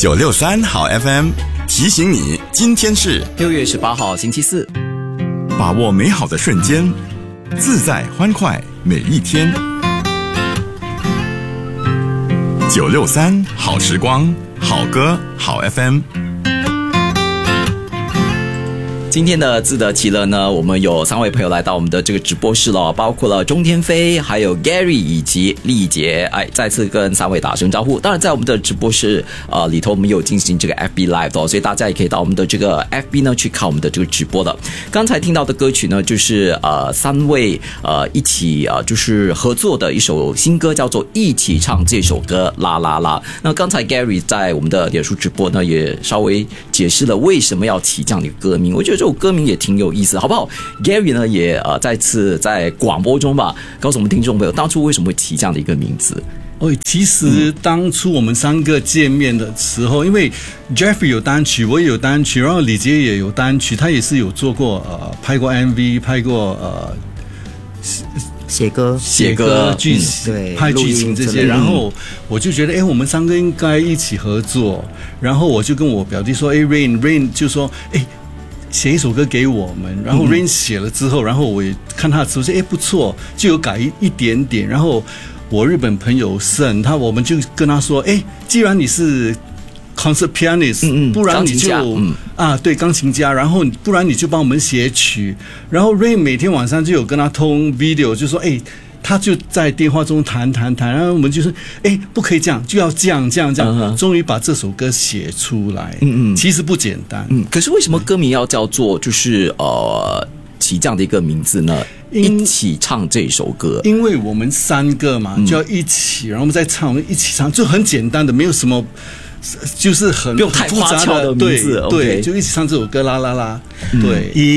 963好 FM 提醒你，今天是 6月18号星期四， 把握美好的瞬间，自在欢快每一天。963好时光，好歌好 FM。 今天的自得其乐呢，我们有3位朋友来到我们的这个直播室了，包括了钟天飞、还有 Gary 以及丽杰。再次跟3位打声招呼。当然，在我们的直播室里头，我们有进行这个 FB Live 的，所以大家也可以到我们的这个 FB 呢去看我们的这个直播的。刚才听到的歌曲呢，就是3位一起就是合作的一首新歌，叫做《一起唱这首歌啦啦啦》。那刚才 Gary 在我们的脸书直播呢，也稍微解释了为什么要起这样的一个歌名。我觉得这首歌名也挺有意思，好不好 ？Gary 呢也再次在广播中吧，告诉我们听众朋友，当初为什么会起这样的一个名字？ 其实当初我们3个见面的时候，因为 Jeffrey 有单曲，我也有单曲，然后李杰也有单曲，他也是有做过拍过 MV， 拍过写歌剧对， 拍剧情这些，然后我就觉得我们3个应该一起合作，然后我就跟我表弟说Rain 就说写一首歌给我们，然后 Rain 写了之后，然后我也看他的词，说不错，就有改一点点。然后我日本朋友盛我们就跟他说，既然你是 concert pianist，不然你就对，钢琴家，然后不然你就帮我们写曲。然后 Rain 每天晚上就有跟他通 video， 就说他就在电话中弹，然后我们就说，不可以这样，就要这样，终于把这首歌写出来。其实不简单。 可是为什么歌名要叫做就是起这样的一个名字呢？一起唱这首歌， 因为我们3个嘛，就要一起，然后我们再唱，我们一起唱，就很简单的，没有什么。就是很不用太花俏的名字， 对，就一起唱这首歌啦啦啦，对。